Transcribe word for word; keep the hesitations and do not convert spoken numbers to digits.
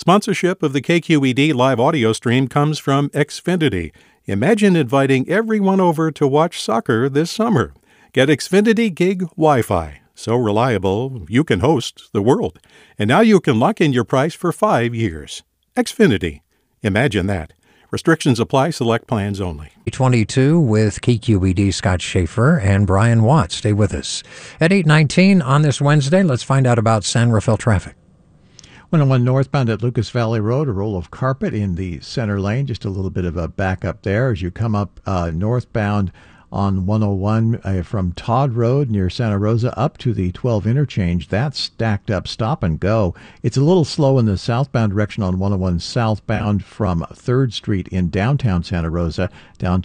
Sponsorship of the K Q E D live audio stream comes from Xfinity. Imagine inviting everyone over to watch soccer this summer. Get Xfinity Gig Wi-Fi. So reliable, you can host the world. And now you can lock in your price for five years. Xfinity. Imagine that. Restrictions apply. Select plans only. twenty-two with K Q E D Scott Schaefer and Brian Watt. Stay with us. At eight nineteen on this Wednesday, let's find out about San Rafael traffic. one oh one northbound at Lucas Valley Road, a roll of carpet in the center lane. Just a little bit of a backup there as you come up uh, northbound on one oh one uh, from Todd Road near Santa Rosa up to the twelve interchange. That's stacked up, stop and go. It's a little slow in the southbound direction on one oh one southbound from third Street in downtown Santa Rosa down to